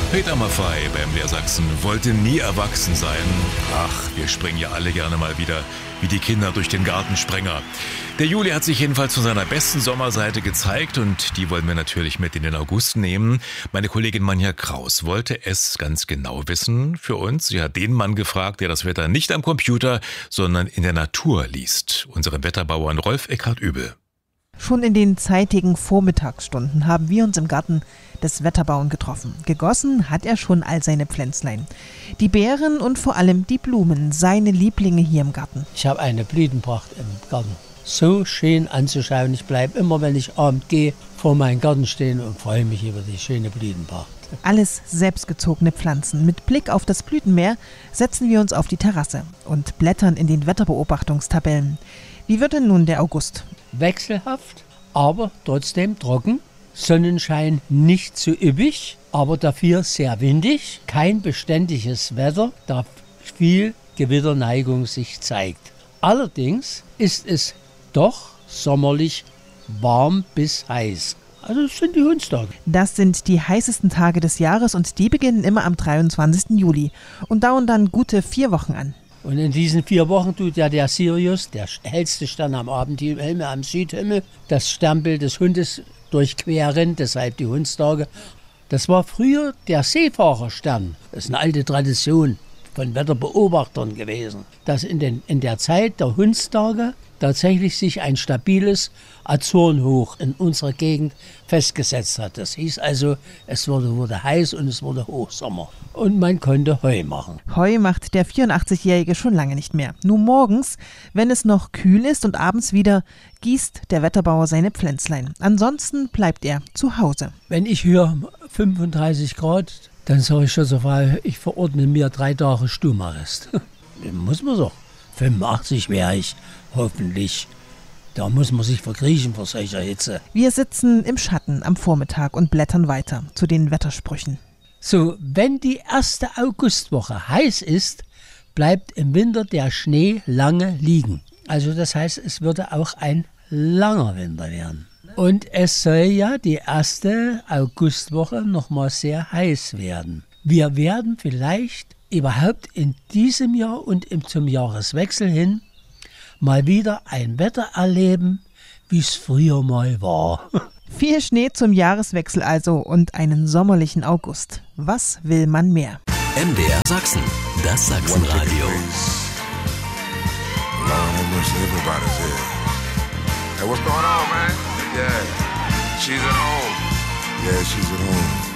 Peter Maffay beim MDR Sachsen wollte nie erwachsen sein. Ach, wir springen ja alle gerne mal wieder wie die Kinder durch den Gartensprenger. Der Juli hat sich jedenfalls von seiner besten Sommerseite gezeigt und die wollen wir natürlich mit in den August nehmen. Meine Kollegin Manja Kraus wollte es ganz genau wissen für uns. Sie hat den Mann gefragt, der das Wetter nicht am Computer, sondern in der Natur liest. Unseren Wetterbauern Rolf Eckhard Übel. Schon in den zeitigen Vormittagsstunden haben wir uns im Garten des Wetterbauern getroffen. Gegossen hat er schon all seine Pflänzlein. Die Beeren und vor allem die Blumen, seine Lieblinge hier im Garten. Ich habe eine Blütenpracht im Garten. So schön anzuschauen. Ich bleibe immer, wenn ich abend gehe, vor meinem Garten stehen und freue mich über die schöne Blütenpracht. Alles selbstgezogene Pflanzen. Mit Blick auf das Blütenmeer setzen wir uns auf die Terrasse und blättern in den Wetterbeobachtungstabellen. Wie wird denn nun der August? Wechselhaft, aber trotzdem trocken. Sonnenschein nicht zu üppig, aber dafür sehr windig. Kein beständiges Wetter, da viel Gewitterneigung sich zeigt. Allerdings ist es doch sommerlich warm bis heiß. Also das sind die Hundstage. Das sind die heißesten Tage des Jahres und die beginnen immer am 23. Juli und dauern dann gute 4 Wochen an. Und in diesen 4 Wochen tut ja der Sirius, der hellste Stern am Abendhimmel, am Südhimmel, das Sternbild des Hundes durchqueren, deshalb die Hundstage. Das war früher der Seefahrerstern. Das ist eine alte Tradition von Wetterbeobachtern gewesen, dass in der Zeit der Hundstage tatsächlich sich ein stabiles Azorenhoch in unserer Gegend festgesetzt hat. Das hieß also, es wurde heiß und es wurde Hochsommer. Und man konnte Heu machen. Heu macht der 84-Jährige schon lange nicht mehr. Nur morgens, wenn es noch kühl ist und abends wieder, gießt der Wetterbauer seine Pflänzlein. Ansonsten bleibt er zu Hause. Wenn ich höre 35 Grad, dann sage ich schon so, ich verordne mir 3 Tage Stummarrest. Muss man so. 85 wäre ich hoffentlich. Da muss man sich verkriechen vor solcher Hitze. Wir sitzen im Schatten am Vormittag und blättern weiter zu den Wettersprüchen. So, wenn die erste Augustwoche heiß ist, bleibt im Winter der Schnee lange liegen. Also das heißt, es würde auch ein langer Winter werden. Und es soll ja die erste Augustwoche nochmal sehr heiß werden. Wir werden vielleicht überhaupt in diesem Jahr und zum Jahreswechsel hin mal wieder ein Wetter erleben, wie es früher mal war. Viel Schnee zum Jahreswechsel also und einen sommerlichen August. Was will man mehr? MDR Sachsen, das Sachsenradio. Hey, what's going on, man? Yeah, she's at home. Yeah, she's at home.